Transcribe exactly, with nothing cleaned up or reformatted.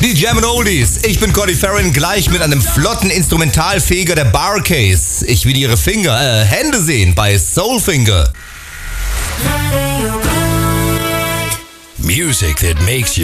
Die Jam and Oldies. Ich bin Cody Farron, gleich mit einem flotten Instrumentalfeger der Barcase. Ich will ihre Finger, äh, Hände sehen bei Soulfinger. Music that makes you